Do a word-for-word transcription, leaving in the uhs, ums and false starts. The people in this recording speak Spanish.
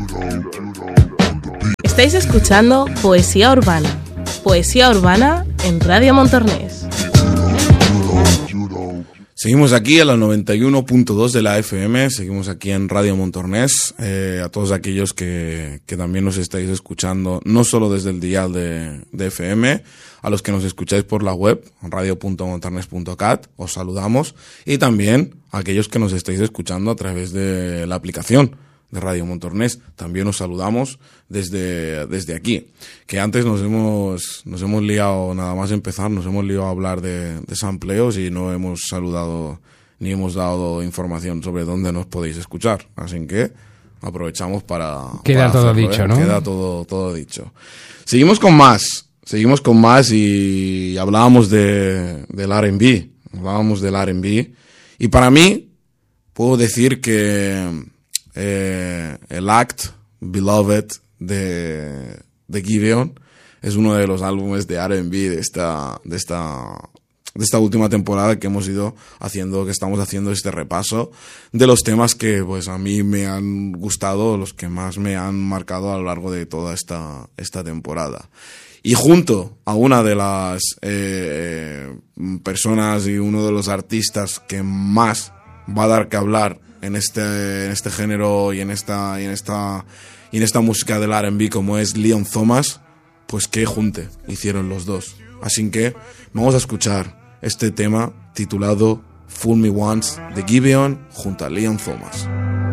Estáis escuchando Poesía Urbana. Poesía Urbana en Radio Montornés. Seguimos aquí a la noventa y uno punto dos de la F M, seguimos aquí en Radio Montornés, eh, a todos aquellos que, que también nos estáis escuchando, no solo desde el dial de, de F M, a los que nos escucháis por la web, radio punto montornés punto cat, os saludamos, y también a aquellos que nos estáis escuchando a través de la aplicación de Radio Montornés, también os saludamos desde, desde aquí, que antes nos hemos, nos hemos liado, nada más empezar, nos hemos liado a hablar de, de sampleos y no hemos saludado ni hemos dado información sobre dónde nos podéis escuchar, así que aprovechamos para... Queda para todo hacerlo, dicho, ¿eh? ¿no? Queda todo, todo dicho. Seguimos con más, seguimos con más y hablábamos de, del R and B, hablábamos del R and B, y para mí puedo decir que Eh, el Act Beloved de, de Giveon es uno de los álbumes de R and B de esta, de esta, de esta última temporada que hemos ido haciendo, que estamos haciendo este repaso de los temas que pues a mí me han gustado, los que más me han marcado a lo largo de toda esta, esta temporada. Y junto a una de las eh, personas y uno de los artistas que más va a dar que hablar en este, en este género y en esta, y en esta, y en esta música del R and B como es Leon Thomas, pues qué junte hicieron los dos. Así que vamos a escuchar este tema titulado Fool Me Once de Giveon junto a Leon Thomas.